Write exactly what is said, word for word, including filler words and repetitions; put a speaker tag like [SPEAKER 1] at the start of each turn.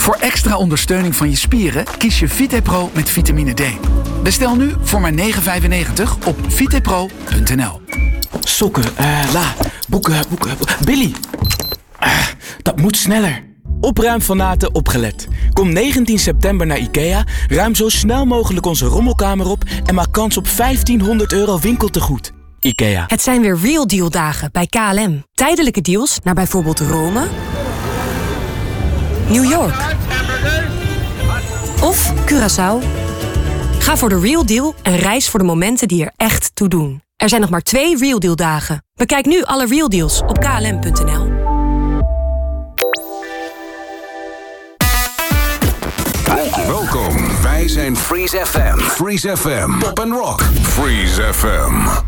[SPEAKER 1] Voor extra ondersteuning van je spieren kies je VitePro met vitamine D. Bestel nu voor maar negen vijfennegentig op vitepro punt n l.
[SPEAKER 2] Sokken, uh, la, boeken, boeken, boeken. Billy! Uh, dat moet sneller. Opruimfanaten opgelet. Kom negentien september naar IKEA, ruim zo snel mogelijk onze rommelkamer op en maak kans op vijftienhonderd euro winkeltegoed. IKEA.
[SPEAKER 3] Het zijn weer Real Deal dagen bij K L M. Tijdelijke deals naar bijvoorbeeld Rome, New York of Curaçao. Ga voor de Real Deal en reis voor de momenten die er echt toe doen. Er zijn nog maar twee Real Deal dagen. Bekijk nu alle Real Deals op k l m punt n l.
[SPEAKER 4] Welkom, wij zijn Freeze F M. Freeze F M. Pop and Rock. Freeze F M.